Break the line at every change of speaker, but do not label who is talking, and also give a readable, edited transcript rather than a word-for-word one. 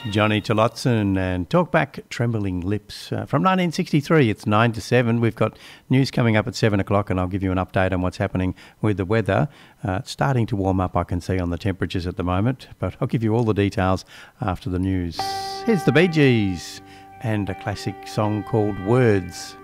Johnny Tillotson and Talk Back Trembling Lips from 1963. It's 9 to 7. We've got news coming up at 7 o'clock and I'll give you an update on what's happening with the weather. It's starting to warm up, I can see, on the temperatures at the moment, but I'll give you all the details after the news. Here's the Bee Gees and a classic song called Words.